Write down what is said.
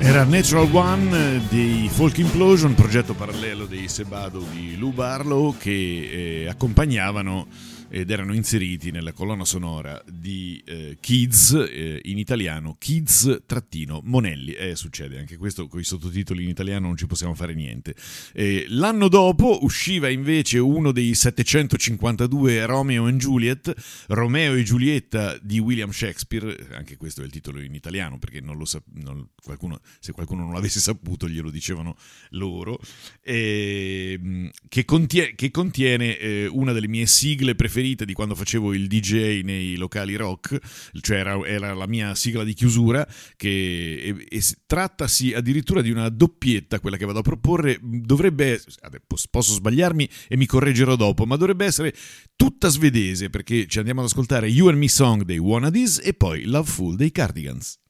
Era Natural One dei Folk Implosion, progetto parallelo dei Sebado di Lou Barlow, che accompagnavano ed erano inseriti nella colonna sonora di Kids, in italiano Kids-Monelli. Succede anche questo, con i sottotitoli in italiano non ci possiamo fare niente. L'anno dopo usciva invece uno dei 752 Romeo e Giulietta di William Shakespeare, anche questo è il titolo in italiano perché se qualcuno non l'avesse saputo glielo dicevano loro, che contiene una delle mie sigle preferite di quando facevo il DJ nei locali rock, cioè era la mia sigla di chiusura, che trattasi addirittura di una doppietta, quella che vado a proporre. Dovrebbe, posso sbagliarmi e mi correggerò dopo, ma dovrebbe essere tutta svedese, perché ci andiamo ad ascoltare You and Me Song dei Wannadies e poi Loveful dei Cardigans.